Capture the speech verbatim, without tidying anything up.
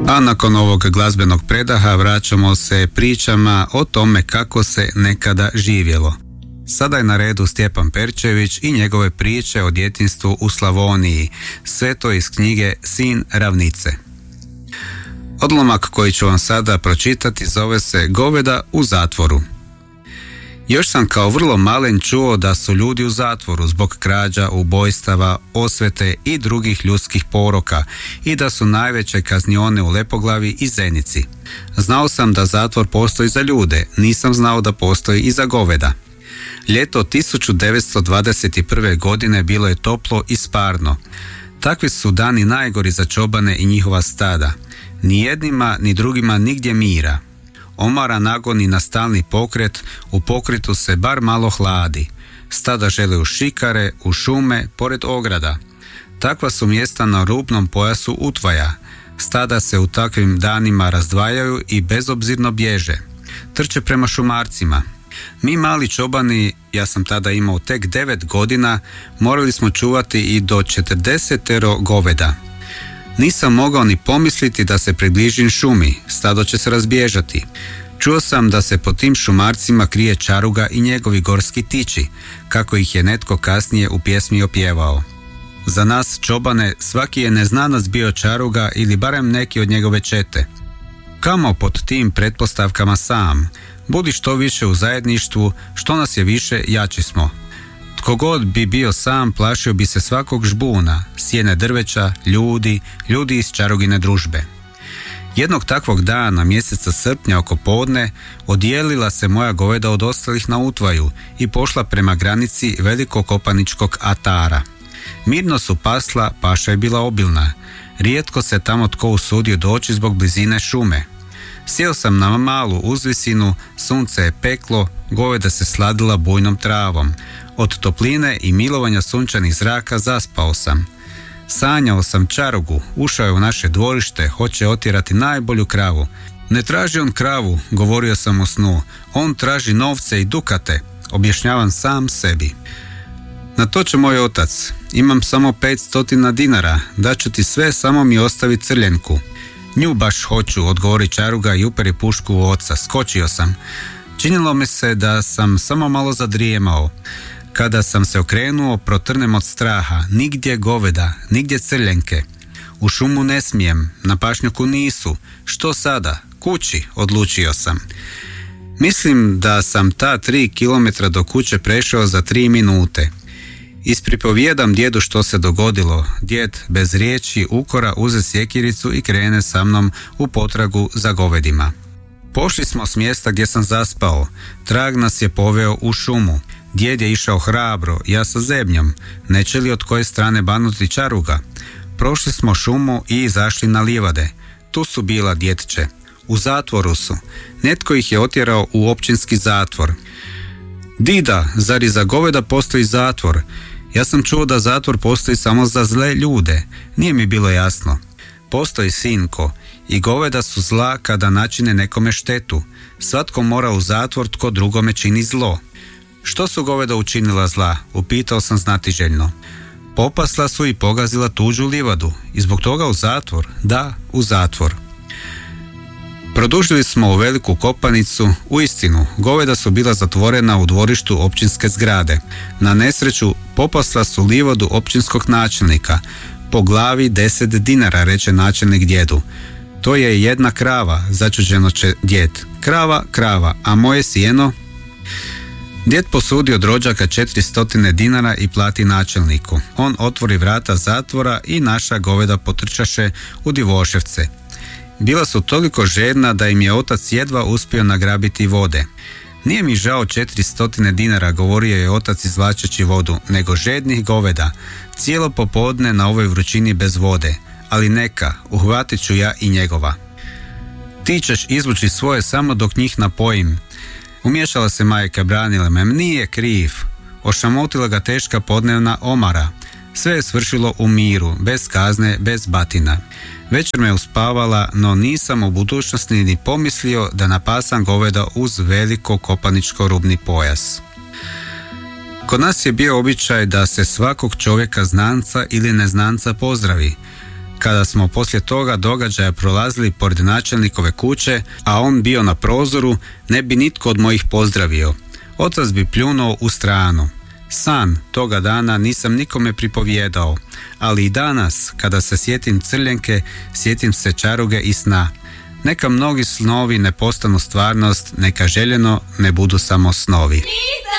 A nakon ovog glazbenog predaha vraćamo se pričama o tome kako se nekada živjelo. Sada je na redu Stjepan Perčević i njegove priče o djetinjstvu u Slavoniji, sve to iz knjige Sin ravnice. Odlomak koji ću vam sada pročitati zove se Goveda u zatvoru. Još sam kao vrlo malen čuo da su ljudi u zatvoru zbog krađa, ubojstava, osvete i drugih ljudskih poroka i da su najveće kaznione u Lepoglavi i Zenici. Znao sam da zatvor postoji za ljude, nisam znao da postoji i za goveda. Ljeto tisuću devetsto dvadeset prve. godine bilo je toplo i sparno. Takvi su dani najgori za čobane i njihova stada. Ni jednima ni drugima nigdje mira. Omara nagoni na stalni pokret, u pokretu se bar malo hladi. Stada žele u šikare, u šume, pored ograda. Takva su mjesta na rubnom pojasu utvaja. Stada se u takvim danima razdvajaju i bezobzirno bježe. Trče prema šumarcima. Mi mali čobani, ja sam tada imao tek devet godina, morali smo čuvati i do četrdesetero goveda. Nisam mogao ni pomisliti da se približim šumi, stado će se razbježati. Čuo sam da se po tim šumarcima krije Čaruga i njegovi gorski tići, kako ih je netko kasnije u pjesmi opjevao. Za nas čobane svaki je neznanac bio Čaruga ili barem neki od njegove čete. Kamo pod tim pretpostavkama sam, budi što više u zajedništvu, što nas je više, jači smo. Tko god bi bio sam, plašio bi se svakog žbuna, sjene drveća, ljudi, ljudi iz Čarugine družbe. Jednog takvog dana, mjeseca srpnja oko podne, odijelila se moja goveda od ostalih na utvaju i pošla prema granici velikokopaničkog atara. Mirno su pasla, paša je bila obilna. Rijetko se tamo tko usudio doći zbog blizine šume. Sjeo sam na malu uzvisinu, sunce je peklo, goveda se sladila bujnom travom. Od topline i milovanja sunčanih zraka zaspao sam. Sanjao sam Čarugu, ušao je u naše dvorište, hoće otjerati najbolju kravu. Ne traži on kravu, govorio sam u snu, on traži novce i dukate, objašnjavam sam sebi. Na to će moj otac, imam samo pet stotina dinara, daću ti sve, samo mi ostavi crljenku. Nju baš hoću, odgovori Čaruga i uperi pušku u oca, skočio sam. Činilo mi se da sam samo malo zadrijemao. Kada sam se okrenuo, protrnem od straha, nigdje goveda, nigdje crljenke. U šumu ne smijem, na pašnjaku nisu, što sada, kući, odlučio sam. Mislim da sam ta tri kilometra do kuće prešao za tri minute. Ispripovijedam djedu što se dogodilo. Djed bez riječi ukora uze sjekiricu i krene sa mnom u potragu za govedima. Pošli smo s mjesta gdje sam zaspao. Trag nas je poveo u šumu. Djed je išao hrabro, ja sa zebnjom. Neće li od koje strane banuti Čaruga? Prošli smo šumu i izašli na livade. Tu su bila djetče. U zatvoru su. Netko ih je otjerao u općinski zatvor. Dida, zar i za goveda postoji zatvor? Ja sam čuo da zatvor postoji samo za zle ljude. Nije mi bilo jasno. Postoji, sinko, i goveda su zla kada načine nekome štetu. Svatko mora u zatvor tko drugome čini zlo. Što su goveda učinila zla? Upitao sam znatiželjno. Popasla su i pogazila tuđu livadu i zbog toga u zatvor, da, u zatvor. Produžili smo u veliku kopanicu, uistinu, goveda su bila zatvorena u dvorištu općinske zgrade. Na nesreću popasla su livadu općinskog načelnika. Po glavi deset dinara, reče načelnik djedu. To je jedna krava, začuđeno će djed. Krava, krava, a moje sjeno? Djed posudi od rođaka četiristo dinara i plati načelniku. On otvori vrata zatvora i naša goveda potrčaše u Divoševce. Bila su toliko žedna da im je otac jedva uspio nagrabiti vode. Nije mi žao četiristo dinara, govorio je otac izvlačeći vodu, nego žednih goveda. Cijelo popodne na ovoj vrućini bez vode. Ali neka, uhvatit ću ja i njegova. Ti ćeš izvući svoje samo dok njih napojim. Umješala se majka, branila me, nije kriv. Ošamotila ga teška podnevna omara. Sve je svršilo u miru, bez kazne, bez batina. Večer me uspavala, no nisam u budućnosti ni pomislio da napasam goveda uz veliko kopaničko rubni pojas. Kod nas je bio običaj da se svakog čovjeka znanca ili neznanca pozdravi. kada smo poslije toga događaja prolazili pored načelnikove kuće, a on bio na prozoru, ne bi nitko od mojih pozdravio. Otac bi pljunuo u stranu. San toga dana nisam nikome pripovjedao, ali i danas, kada se sjetim Crljenke, sjetim se čaruge i sna. Neka mnogi snovi ne postanu stvarnost, neka željeno ne budu samo snovi.